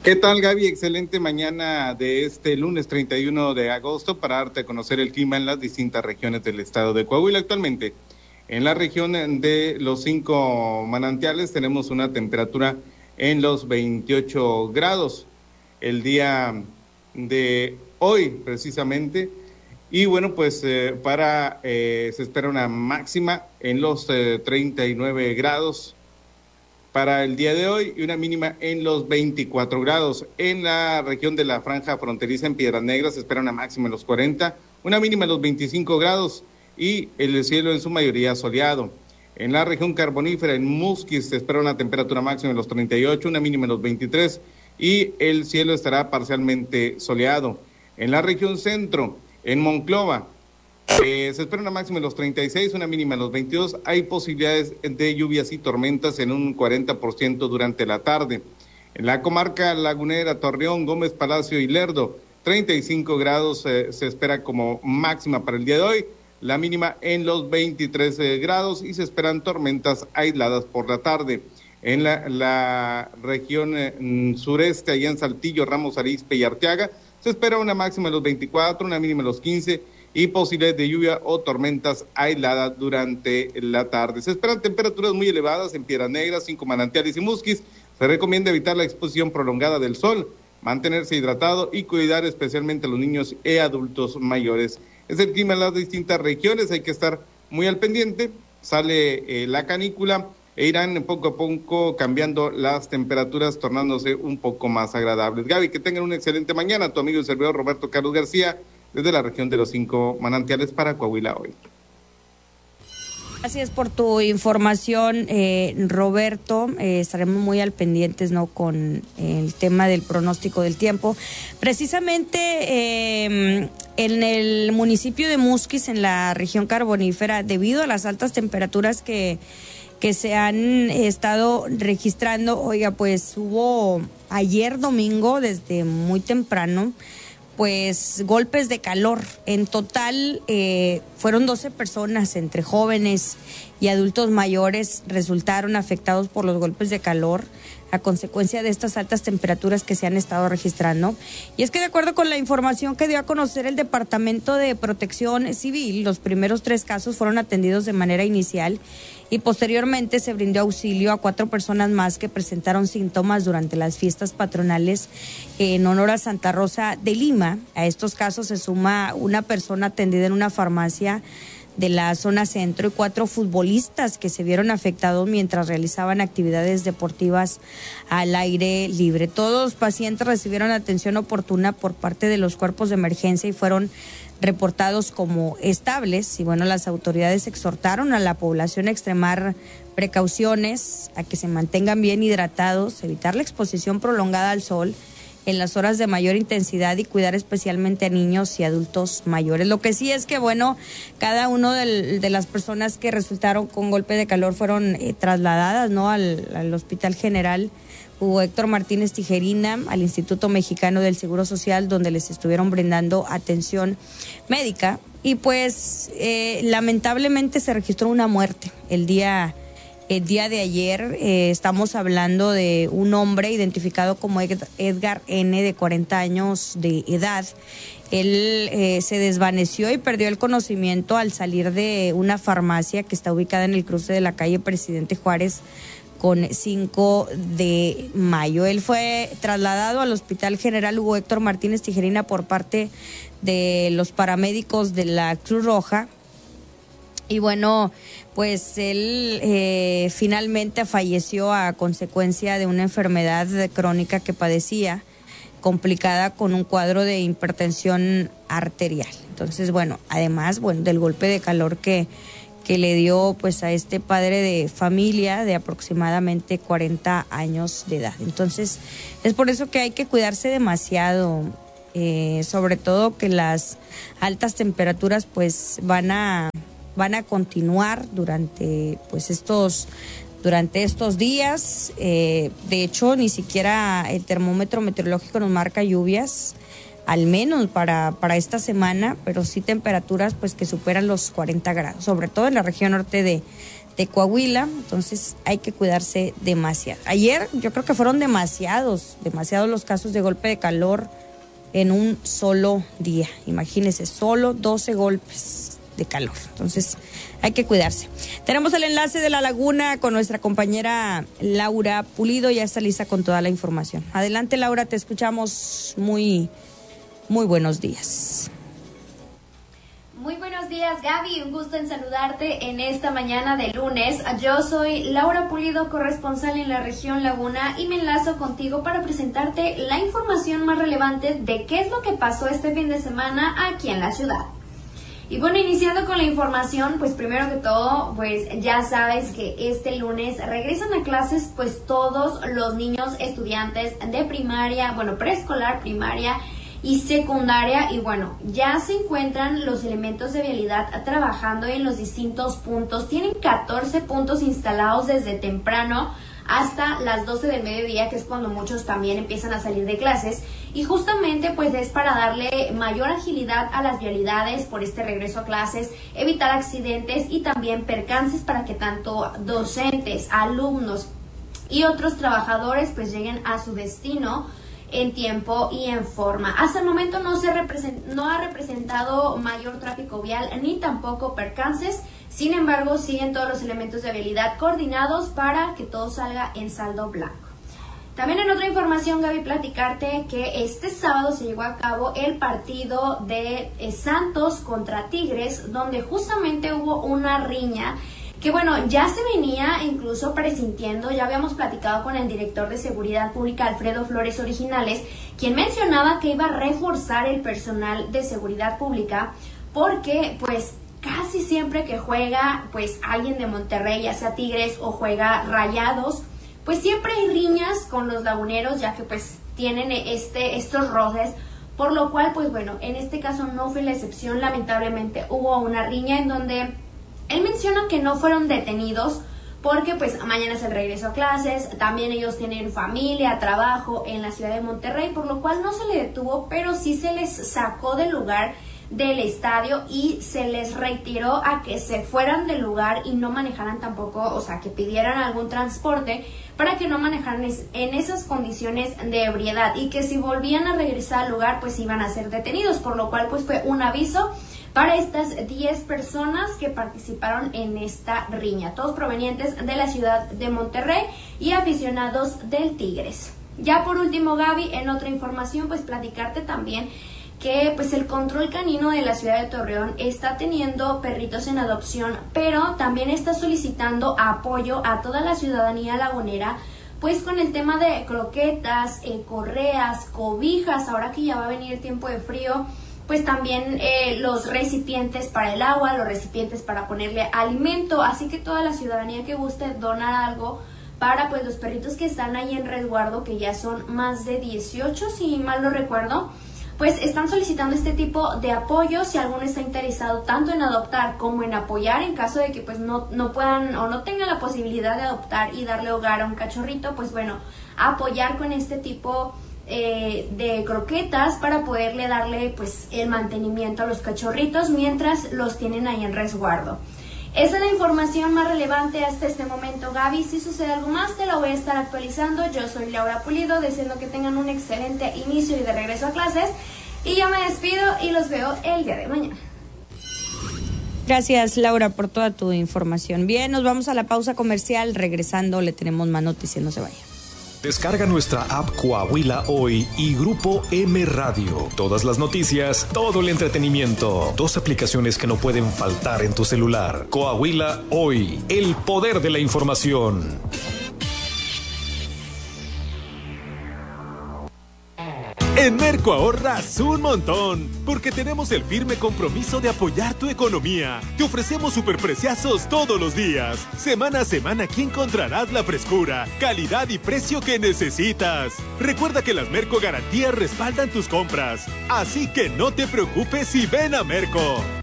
¿Qué tal, Gaby? Excelente mañana de este lunes 31 de agosto para darte a conocer el clima en las distintas regiones del estado de Coahuila. Actualmente, en la región de los 5 manantiales tenemos una temperatura en los 28 grados el día de hoy precisamente. Y bueno, pues se espera una máxima en los 39 grados para el día de hoy y una mínima en los 24 grados. En la región de la franja fronteriza en Piedras Negras se espera una máxima en los 40, una mínima en los 25 grados y el cielo en su mayoría soleado. En la región carbonífera en Musquis se espera una temperatura máxima en los 38, una mínima en los 23 y el cielo estará parcialmente soleado. En la región centro, en Monclova, se espera una máxima en los 36, una mínima en los 22. Hay posibilidades de lluvias y tormentas en un 40% durante la tarde. En la comarca lagunera, Torreón, Gómez Palacio y Lerdo, 35 grados se espera como máxima para el día de hoy. La mínima en los 23 grados y se esperan tormentas aisladas por la tarde. En la región sureste, allá en Saltillo, Ramos Arizpe y Arteaga, se espera una máxima en los 24, una mínima en los 15 y posibilidades de lluvia o tormentas aisladas durante la tarde. Se esperan temperaturas muy elevadas en Piedras Negras, 5 Manantiales y Musquis. Se recomienda evitar la exposición prolongada del sol, mantenerse hidratado y cuidar especialmente a los niños y adultos mayores. Es el clima en las distintas regiones, hay que estar muy al pendiente. Sale la canícula e irán poco a poco cambiando las temperaturas, tornándose un poco más agradables. Gaby, que tengan una excelente mañana. Tu amigo y servidor Roberto Carlos García, desde la región de los 5 Manantiales para Coahuila hoy. Gracias por tu información, Roberto. Estaremos muy al pendientes, ¿no?, con el tema del pronóstico del tiempo. Precisamente en el municipio de Musquis, en la región carbonífera, debido a las altas temperaturas que se han estado registrando, oiga, pues hubo ayer domingo desde muy temprano pues golpes de calor. En total fueron 12 personas, entre jóvenes y adultos mayores, resultaron afectados por los golpes de calor a consecuencia de estas altas temperaturas que se han estado registrando. Y es que de acuerdo con la información que dio a conocer el Departamento de Protección Civil, los primeros 3 casos fueron atendidos de manera inicial y posteriormente se brindó auxilio a 4 personas más que presentaron síntomas durante las fiestas patronales en honor a Santa Rosa de Lima. A estos casos se suma una persona atendida en una farmacia de la zona centro y 4 futbolistas que se vieron afectados mientras realizaban actividades deportivas al aire libre. Todos los pacientes recibieron atención oportuna por parte de los cuerpos de emergencia y fueron reportados como estables. Y bueno, las autoridades exhortaron a la población a extremar precauciones, a que se mantengan bien hidratados, evitar la exposición prolongada al sol en las horas de mayor intensidad y cuidar especialmente a niños y adultos mayores. Lo que sí es que, bueno, cada uno de las personas que resultaron con golpe de calor fueron trasladadas, ¿no?, al Hospital General Hugo Héctor Martínez Tijerina, al Instituto Mexicano del Seguro Social, donde les estuvieron brindando atención médica. Y pues lamentablemente se registró una muerte el día de ayer. Estamos hablando de un hombre identificado como Edgar N., de 40 años de edad. Él se desvaneció y perdió el conocimiento al salir de una farmacia que está ubicada en el cruce de la calle Presidente Juárez con 5 de mayo. Él fue trasladado al Hospital General Hugo Héctor Martínez Tijerina por parte de los paramédicos de la Cruz Roja. Y bueno, pues él finalmente falleció a consecuencia de una enfermedad crónica que padecía, complicada con un cuadro de hipertensión arterial. Entonces, bueno, además, bueno, del golpe de calor que le dio pues a este padre de familia de aproximadamente 40 años de edad. Entonces, es por eso que hay que cuidarse demasiado, sobre todo que las altas temperaturas pues van a continuar durante estos días. De hecho, ni siquiera el termómetro meteorológico nos marca lluvias, al menos para esta semana, pero sí temperaturas pues que superan los 40 grados, sobre todo en la región norte de Coahuila, entonces hay que cuidarse demasiado. Ayer yo creo que fueron demasiados los casos de golpe de calor en un solo día. Imagínense, solo 12 golpes de calor. Entonces hay que cuidarse. Tenemos el enlace de La Laguna con nuestra compañera Laura Pulido, ya está lista con toda la información. Adelante, Laura, te escuchamos. Muy buenos días. Muy buenos días, Gaby, un gusto en saludarte en esta mañana de lunes. Yo soy Laura Pulido, corresponsal en la región Laguna, y me enlazo contigo para presentarte la información más relevante de qué es lo que pasó este fin de semana aquí en la ciudad. Y bueno, iniciando con la información, pues primero que todo, pues ya sabes que este lunes regresan a clases pues todos los niños estudiantes de primaria, bueno, preescolar, primaria y secundaria, y bueno, ya se encuentran los elementos de vialidad trabajando en los distintos puntos. Tienen 14 puntos instalados desde temprano hasta las 12 del mediodía, que es cuando muchos también empiezan a salir de clases, y justamente pues es para darle mayor agilidad a las vialidades por este regreso a clases, evitar accidentes y también percances para que tanto docentes, alumnos y otros trabajadores pues lleguen a su destino en tiempo y en forma. Hasta el momento no ha representado mayor tráfico vial ni tampoco percances. Sin embargo, siguen todos los elementos de vialidad coordinados para que todo salga en saldo blanco. También en otra información, Gaby, platicarte que este sábado se llevó a cabo el partido de Santos contra Tigres, donde justamente hubo una riña que bueno, ya se venía incluso presintiendo. Ya habíamos platicado con el director de Seguridad Pública, Alfredo Flores Originales, quien mencionaba que iba a reforzar el personal de Seguridad Pública, porque pues casi siempre que juega pues alguien de Monterrey, ya sea Tigres o juega Rayados, pues siempre hay riñas con los laguneros, ya que pues tienen estos roces, por lo cual pues bueno, en este caso no fue la excepción. Lamentablemente hubo una riña en donde él menciona que no fueron detenidos porque pues mañana es el regreso a clases, también ellos tienen familia, trabajo en la ciudad de Monterrey, por lo cual no se le detuvo, pero sí se les sacó del lugar del estadio y se les retiró a que se fueran del lugar y no manejaran tampoco, o sea, que pidieran algún transporte para que no manejaran en esas condiciones de ebriedad, y que si volvían a regresar al lugar pues iban a ser detenidos, por lo cual pues fue un aviso para estas 10 personas que participaron en esta riña, todos provenientes de la ciudad de Monterrey y aficionados del Tigres. Ya por último, Gaby, en otra información, pues platicarte también que pues el control canino de la ciudad de Torreón está teniendo perritos en adopción, pero también está solicitando apoyo a toda la ciudadanía lagunera, pues con el tema de croquetas, correas, cobijas, ahora que ya va a venir el tiempo de frío, pues también los recipientes para el agua, los recipientes para ponerle alimento, así que toda la ciudadanía que guste donar algo para pues los perritos que están ahí en resguardo, que ya son más de 18, si mal no recuerdo, pues están solicitando este tipo de apoyo. Si alguno está interesado tanto en adoptar como en apoyar, en caso de que pues no puedan o no tengan la posibilidad de adoptar y darle hogar a un cachorrito, pues bueno, apoyar con este tipo de croquetas para poderle darle pues el mantenimiento a los cachorritos mientras los tienen ahí en resguardo. Esa es la información más relevante hasta este momento, Gaby. Si sucede algo más, te lo voy a estar actualizando. Yo soy Laura Pulido, deseando que tengan un excelente inicio y de regreso a clases. Y yo me despido y los veo el día de mañana. Gracias, Laura, por toda tu información. Bien, nos vamos a la pausa comercial. Regresando, le tenemos más noticias, no se vaya. Descarga nuestra app Coahuila Hoy y Grupo M Radio. Todas las noticias, todo el entretenimiento. 2 aplicaciones que no pueden faltar en tu celular. Coahuila Hoy, el poder de la información. En Merco ahorras un montón, porque tenemos el firme compromiso de apoyar tu economía. Te ofrecemos superpreciazos todos los días. Semana a semana aquí encontrarás la frescura, calidad y precio que necesitas. Recuerda que las Merco Garantías respaldan tus compras, así que no te preocupes y ven a Merco.